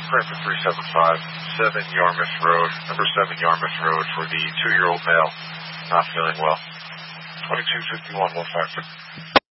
Pray for 375, 7 Yarmouth Road, number 7 Yarmouth Road for the 2-year-old male, not feeling well. 2251 Wolf Factor.